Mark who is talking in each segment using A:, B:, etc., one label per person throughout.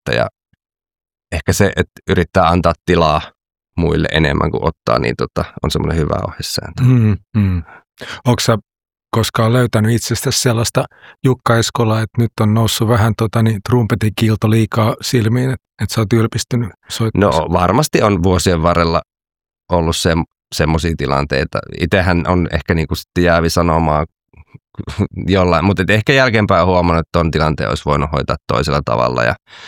A: että ja ehkä se, että yrittää antaa tilaa muille enemmän kuin ottaa, niin on semmoinen hyvä ohjesääntö.
B: Onko sä koskaan löytänyt itsestäsi sellaista Jukka Eskolaa, että nyt on noussut vähän trumpetin kiilto liikaa silmiin, että sä oot ylpistynyt soittamaan?
A: No varmasti on vuosien varrella ollut semmoisia tilanteita. Itsehän on ehkä niinku sitten jäävi sanomaan jollain, mutta ehkä jälkeenpäin on huomannut, että ton tilanteen olisi voinut hoitaa toisella tavalla.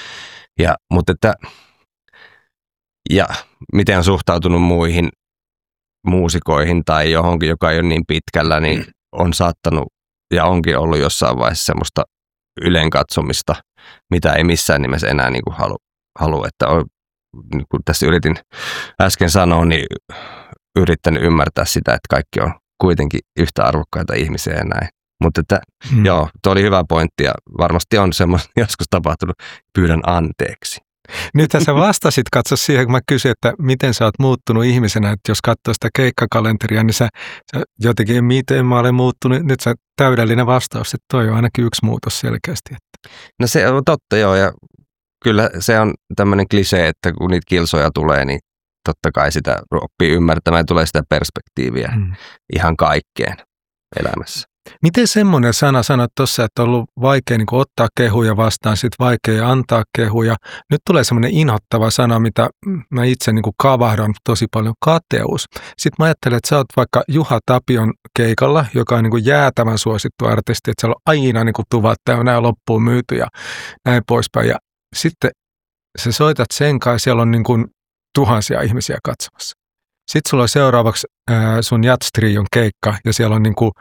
A: Ja miten on suhtautunut muihin muusikoihin tai johonkin, joka ei ole niin pitkällä, niin on saattanut ja onkin ollut jossain vaiheessa semmoista ylen katsomista, mitä ei missään nimessä enää niin kuin halua. Että on, niin kuin tässä yritin äsken sanoa, niin yrittänyt ymmärtää sitä, että kaikki on kuitenkin yhtä arvokkaita ihmisiä ja näin. Mutta joo, tuo oli hyvä pointti ja varmasti on semmoinen joskus tapahtunut, pyydän anteeksi.
B: Nyt sä vastasit, katso siihen, kun mä kysyin, että miten sä oot muuttunut ihmisenä, että jos katsoo sitä keikkakalenteria, niin sä jotenkin, miten mä olen muuttunut, nyt sä täydellinen vastaus, että toi on ainakin yksi muutos selkeästi.
A: No se on totta joo, ja kyllä se on tämmöinen klisee, että kun niitä kilsoja tulee, niin totta kai sitä oppii ymmärtämään ja tulee sitä perspektiiviä ihan kaikkeen elämässä.
B: Miten semmoinen sana sanot tuossa, että on ollut vaikea niin kuin ottaa kehuja vastaan, sitten vaikea antaa kehuja. Nyt tulee semmoinen inhottava sana, mitä mä itse niin kuin kavahdan tosi paljon, kateus. Sitten mä ajattelen, että sä oot vaikka Juha Tapion keikalla, joka on niin kuin jäätävän suosittu artisti, että siellä on aina niin kuin tuvat täynnä ja loppuun myyty ja näin poispäin. Ja sitten sä soitat sen kanssa, siellä on niin kuin tuhansia ihmisiä katsomassa. Sitten sulla on seuraavaksi sun Jats-trion keikka ja siellä on niin kuin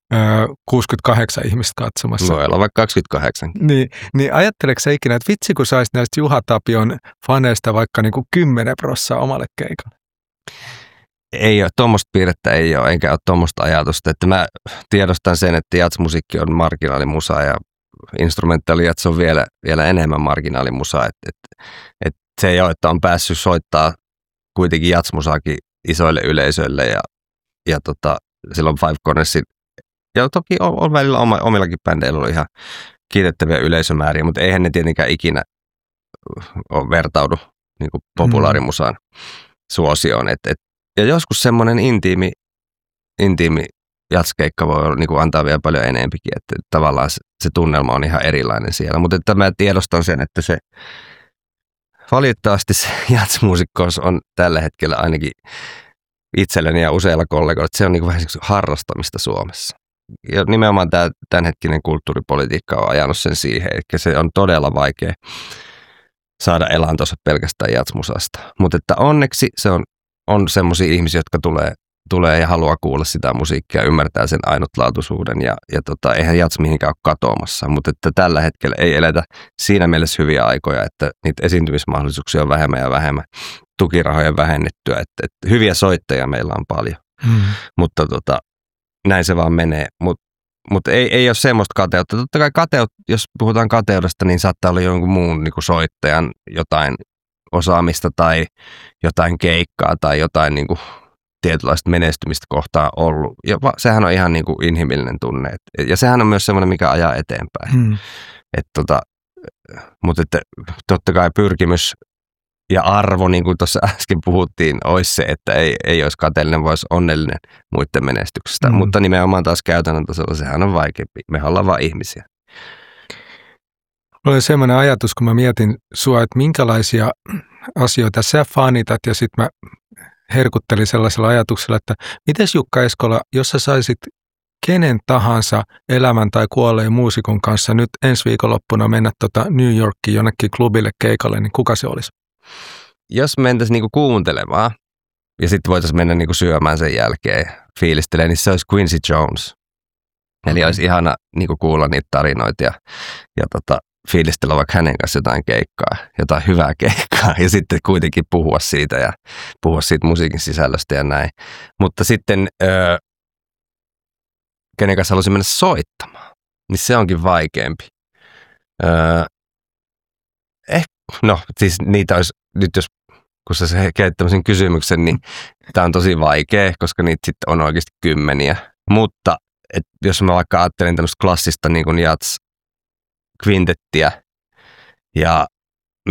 B: 68 ihmistä katsomassa.
A: Voi olla vaikka 28.
B: Niin ajatteleeko sä ikinä, että vitsi kun saisit näistä Juha Tapion faneista vaikka niin kuin 10% omalle keikalle?
A: Ei ole, tuommoista piirrettä ei ole, eikä ole tuommoista ajatusta. Että mä tiedostan sen, että jatsmusiikki on marginaalimusa ja instrumentaalijats on vielä enemmän marginaalimusa. Et se ei ole, että on päässyt soittaa kuitenkin jatsmusaakin isoille yleisöille ja silloin Five Cornersin. Ja toki on välillä omillakin bändeillä ollut ihan kiitettäviä yleisömääriä, mutta eihän ne tietenkään ikinä vertaudu niin kuin populaarimusaan suosioon. Ja joskus semmoinen intiimi jatskeikka voi niin kuin antaa vielä paljon enempikin, että tavallaan se tunnelma on ihan erilainen siellä. Mutta että mä tiedostan sen, että se valitettavasti se jatsmuusikkous on tällä hetkellä ainakin itselleni ja useilla kollegoilla, että se on niin kuin vähän harrastamista Suomessa. Ja nimenomaan tämä tämänhetkinen kulttuuripolitiikka on ajanut sen siihen, että se on todella vaikea saada elantonsa pelkästään jatsmusasta. Mutta että onneksi se on semmoisia ihmisiä, jotka tulee ja haluaa kuulla sitä musiikkia, ymmärtää sen ainutlaatuisuuden ja eihän jats mihinkään ole katoamassa. Mutta että tällä hetkellä ei eletä siinä mielessä hyviä aikoja, että niitä esiintymismahdollisuuksia on vähemmän ja vähemmän, tukirahoja vähennettyä, että hyviä soittajia meillä on paljon. Mutta näin se vaan menee, mutta ei ole semmoista kateutta. Totta kai jos puhutaan kateudesta, niin saattaa olla jonkun muun niin kuin soittajan jotain osaamista tai jotain keikkaa tai jotain niin kuin tietynlaista menestymistä kohtaan ollut. Ja sehän on ihan niin kuin inhimillinen tunne. Ja sehän on myös semmoinen, mikä ajaa eteenpäin. Mutta että totta kai pyrkimys ja arvo, niin kuin tuossa äsken puhuttiin, olisi se, että ei olisi kateellinen, vaan olisi onnellinen muiden menestyksestä. Mutta nimenomaan taas käytännön tasolla sehän on vaikeampi. Me ollaan vaan ihmisiä.
B: Mulla oli semmoinen ajatus, kun mä mietin sua, että minkälaisia asioita sä fanitat, ja sitten mä herkuttelin sellaisella ajatuksella, että mites Jukka Eskola, jos sä saisit kenen tahansa elämän tai kuolleen muusikon kanssa nyt ensi viikonloppuna mennä New Yorkiin jonnekin klubille keikalle, niin kuka se olisi?
A: Jos mentäisiin niinku kuuntelemaan ja sitten voitaisiin mennä niinku syömään sen jälkeen fiilistelemään, niin se olisi Quincy Jones. Eli olisi ihana niinku kuulla niitä tarinoita ja fiilistellä vaikka hänen kanssa jotain keikkaa, jotain hyvää keikkaa ja sitten kuitenkin puhua siitä ja puhua siitä musiikin sisällöstä ja näin. Mutta sitten kenen kanssa haluaisin mennä soittamaan, niin se onkin vaikeampi. No siis niitä olisi, nyt jos kun sä käyt tämmöisen kysymyksen, niin tämä on tosi vaikea, koska niitä sitten on oikeasti kymmeniä. Mutta jos mä vaikka ajattelen tämmöistä klassista niin kuin jats-kvintettiä ja